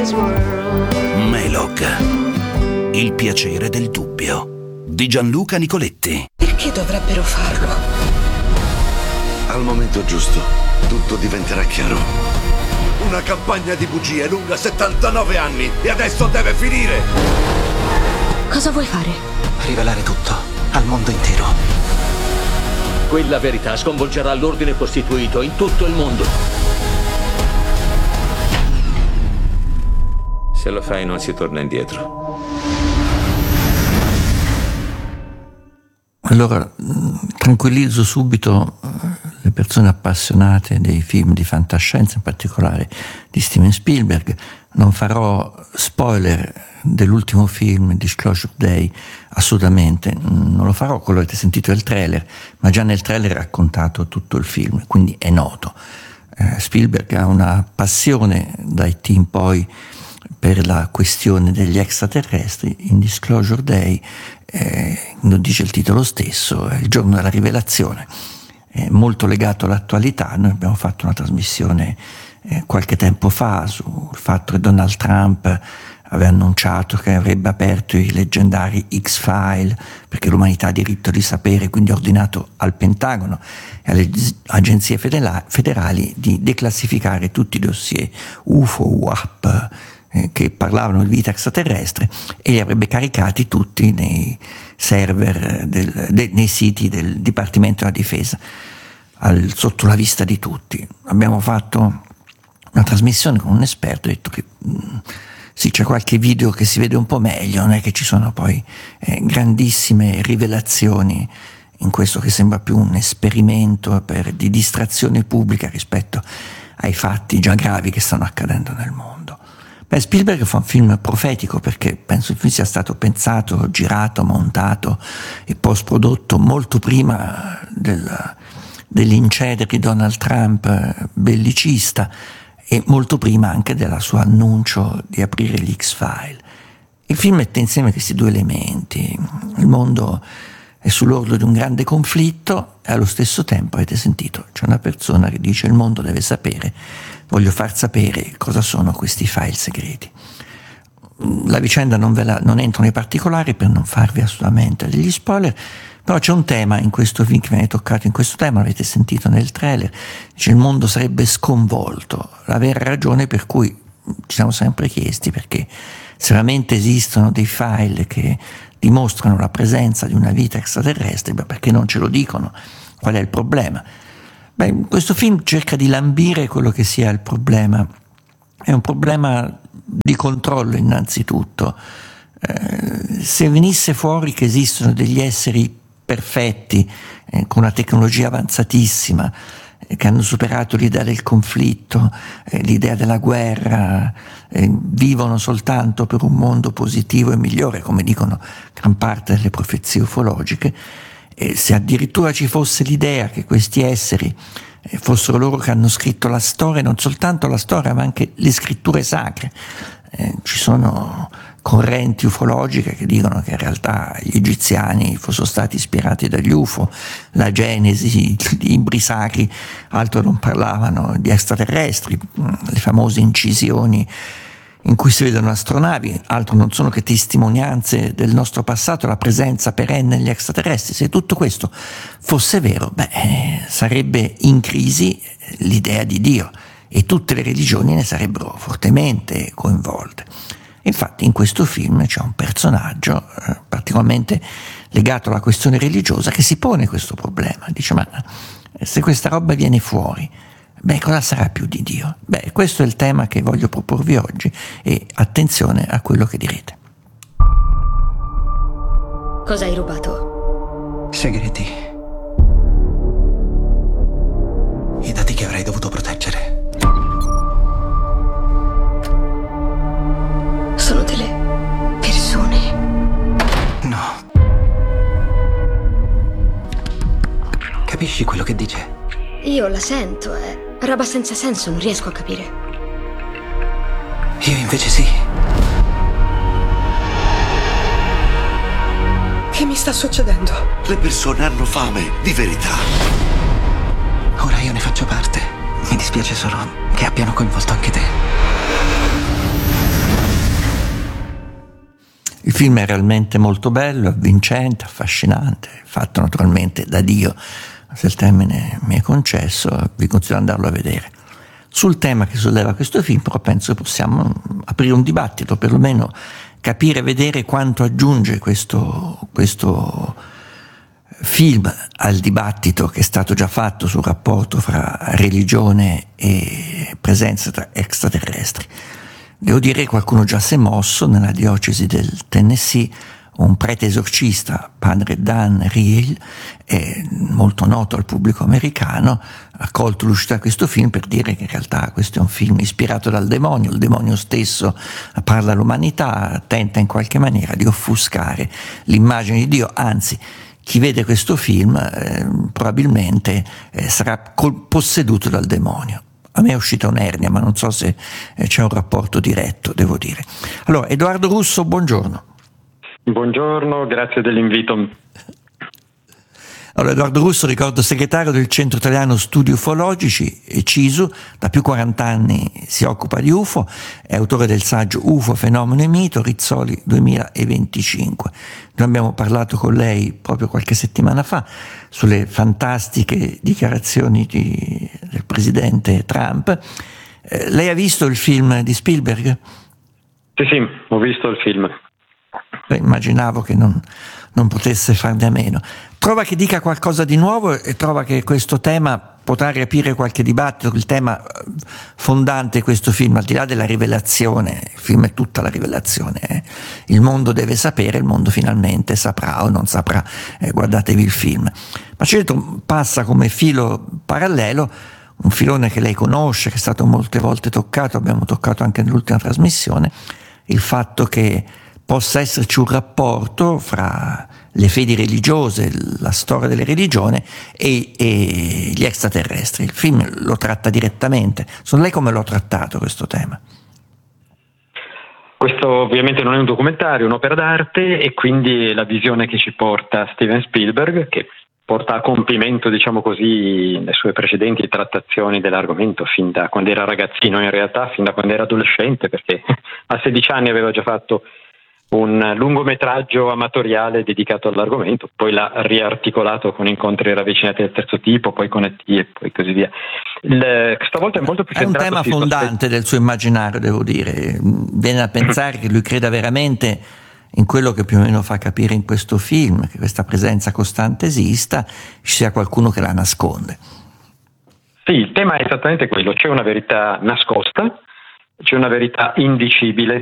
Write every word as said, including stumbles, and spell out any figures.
his world. Melog, il piacere del dubbio, di Gianluca Nicoletti. Perché dovrebbero farlo? Al momento giusto, tutto diventerà chiaro. Una campagna di bugie lunga settantanove anni e adesso deve finire! Cosa vuoi fare? Rivelare tutto al mondo intero. Quella verità sconvolgerà l'ordine costituito in tutto il mondo. Se lo fai non si torna indietro. Allora, tranquillizzo subito le persone appassionate dei film di fantascienza, in particolare di Steven Spielberg. Non farò spoiler dell'ultimo film, Disclosure Day, assolutamente. Non lo farò, quello avete sentito il trailer, ma già nel trailer ha raccontato tutto il film, quindi è noto. Eh, Spielberg ha una passione da E T in poi per la questione degli extraterrestri. In Disclosure Day, eh, lo dice il titolo stesso, è il giorno della rivelazione, è molto legato all'attualità. Noi abbiamo fatto una trasmissione eh, qualche tempo fa sul fatto che Donald Trump aveva annunciato che avrebbe aperto i leggendari X-File perché l'umanità ha diritto di sapere, quindi ha ordinato al Pentagono e alle agenzie federali di declassificare tutti i dossier U F O, U A P eh, che parlavano di vita extraterrestre, e li avrebbe caricati tutti nei server, del, de, nei siti del Dipartimento della Difesa, al, sotto la vista di tutti. Abbiamo fatto una trasmissione con un esperto, ha detto che mh, sì, c'è qualche video che si vede un po' meglio, non è che ci sono poi eh, grandissime rivelazioni in questo che sembra più un esperimento per, di distrazione pubblica rispetto ai fatti già gravi che stanno accadendo nel mondo. Beh, Spielberg fa un film profetico perché penso il film sia stato pensato, girato, montato e post-prodotto molto prima del, dell'incedere di Donald Trump bellicista, e molto prima anche del suo annuncio di aprire gli X-File. Il film mette insieme questi due elementi: il mondo è sull'orlo di un grande conflitto e allo stesso tempo, avete sentito, c'è una persona che dice il mondo deve sapere, voglio far sapere cosa sono questi file segreti. La vicenda non, ve la, non entro nei particolari per non farvi assolutamente degli spoiler, però c'è un tema in questo film che viene toccato in questo tema, l'avete sentito nel trailer, dice il mondo sarebbe sconvolto, la vera ragione per cui ci siamo sempre chiesti perché se veramente esistono dei file che dimostrano la presenza di una vita extraterrestre, beh, perché non ce lo dicono? Qual è il problema? Beh, questo film cerca di lambire quello che sia il problema. È un problema di controllo innanzitutto. Eh, se venisse fuori che esistono degli esseri perfetti, eh, con una tecnologia avanzatissima, eh, che hanno superato l'idea del conflitto, eh, l'idea della guerra, eh, vivono soltanto per un mondo positivo e migliore, come dicono gran parte delle profezie ufologiche, e se addirittura ci fosse l'idea che questi esseri eh, fossero loro che hanno scritto la storia, non soltanto la storia ma anche le scritture sacre, eh, ci sono correnti ufologiche che dicono che in realtà gli egiziani fossero stati ispirati dagli U F O, la Genesi, i libri sacri altro non parlavano di extraterrestri, le famose incisioni in cui si vedono astronavi altro non sono che testimonianze del nostro passato, la presenza perenne degli extraterrestri. Se tutto questo fosse vero, beh, sarebbe in crisi l'idea di Dio e tutte le religioni ne sarebbero fortemente coinvolte. Infatti in questo film c'è un personaggio eh, particolarmente legato alla questione religiosa che si pone questo problema, dice ma se questa roba viene fuori, beh, cosa sarà più di Dio? Beh, questo è il tema che voglio proporvi oggi e attenzione a quello che direte. Cosa hai rubato? Segreti. I dati che avrei dovuto proteggere. Sono delle persone. No. Capisci quello che dice? Io la sento, è roba senza senso, non riesco a capire. Io invece sì. Che mi sta succedendo? Le persone hanno fame di verità. Ora io ne faccio parte. Mi dispiace solo che abbiano coinvolto anche te. Il film è realmente molto bello, avvincente, affascinante, fatto naturalmente da Dio, se il termine mi è concesso, vi consiglio di andarlo a vedere. Sul tema che solleva questo film, però, penso che possiamo aprire un dibattito, perlomeno capire e vedere quanto aggiunge questo, questo film al dibattito che è stato già fatto sul rapporto fra religione e presenza extraterrestri. Devo dire che qualcuno già si è mosso. Nella diocesi del Tennessee un prete esorcista, padre Dan Riel, è molto noto al pubblico americano, ha colto l'uscita di questo film per dire che in realtà questo è un film ispirato dal demonio, il demonio stesso parla all'umanità, tenta in qualche maniera di offuscare l'immagine di Dio, anzi chi vede questo film eh, probabilmente eh, sarà col- posseduto dal demonio. A me è uscita un'ernia, ma non so se eh, c'è un rapporto diretto, devo dire. Allora, Edoardo Russo, buongiorno. Buongiorno, grazie dell'invito. Allora, Edoardo Russo, ricordo, segretario del Centro Italiano Studi Ufologici, CISU, da più quaranta anni si occupa di U F O, è autore del saggio U F O, Fenomeno e Mito, Rizzoli duemilaventicinque. Noi abbiamo parlato con lei proprio qualche settimana fa sulle fantastiche dichiarazioni di, del presidente Trump. Eh, lei ha visto il film di Spielberg? Sì, sì, ho visto il film. Beh, immaginavo che non, non potesse farne a meno. Trova che dica qualcosa di nuovo e trova che questo tema potrà riaprire qualche dibattito, il tema fondante di questo film, al di là della rivelazione, il film è tutta la rivelazione, eh. Il mondo deve sapere, il mondo finalmente saprà o non saprà, eh, guardatevi il film. Ma certo passa come filo parallelo un filone che lei conosce, che è stato molte volte toccato, abbiamo toccato anche nell'ultima trasmissione, il fatto che possa esserci un rapporto fra le fedi religiose, la storia delle religioni e, e gli extraterrestri. Il film lo tratta direttamente. Secondo lei come l'ho trattato questo tema? Questo ovviamente non è un documentario, è un'opera d'arte, e quindi la visione che ci porta Steven Spielberg, che porta a compimento, diciamo così, le sue precedenti trattazioni dell'argomento fin da quando era ragazzino, in realtà fin da quando era adolescente, perché a sedici anni aveva già fatto un lungometraggio amatoriale dedicato all'argomento, poi l'ha riarticolato con incontri ravvicinati del terzo tipo, poi con E T e poi così via. Il, stavolta è molto più È un centrato tema fondante del suo immaginario, devo dire. Viene a pensare che lui creda veramente in quello che più o meno fa capire in questo film, che questa presenza costante esista, ci sia qualcuno che la nasconde. Sì, il tema è esattamente quello, c'è una verità nascosta, c'è una verità indicibile,